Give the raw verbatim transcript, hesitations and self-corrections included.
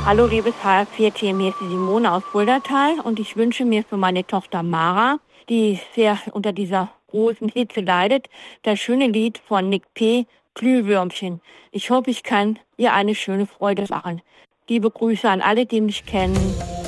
Hallo liebes H F vier Team, hier ist die Simone aus Fuldatal und ich wünsche mir für meine Tochter Mara, die sehr unter dieser großen Hitze leidet, das schöne Lied von Nick P., Glühwürmchen. Ich hoffe, ich kann ihr eine schöne Freude machen. Liebe Grüße an alle, die mich kennen.